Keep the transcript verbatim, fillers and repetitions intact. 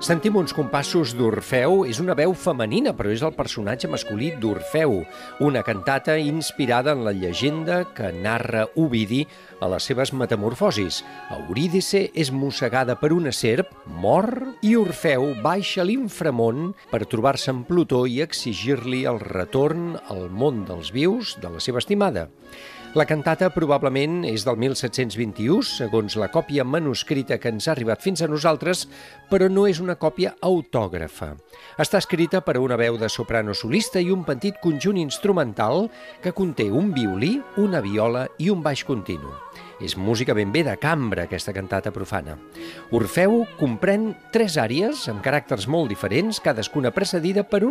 Sentim uns compassos d'Orfeu és una veu femenina, però és el personatge masculí d'Orfeu, una cantata inspirada en la llegenda que narra Ovidi a les seves metamorfosis. Eurídice és mossegada per una serp, mor, i Orfeu baixa a l'inframón per trobar-se amb Plutó i exigir-li el retorn al món dels vius de la seva estimada. La cantata probablement és del mil set-cents vint-i-u, segons la còpia manuscrita que ens ha arribat fins a nosaltres, però no és una còpia autògrafa. Està escrita per a una veu de soprano solista i un petit conjunt instrumental que conté un violí, una viola i un baix continu. És música ben bé de cambra, aquesta cantata profana. Orfeu comprèn tres àries amb caràcters molt diferents, cadascuna precedida per un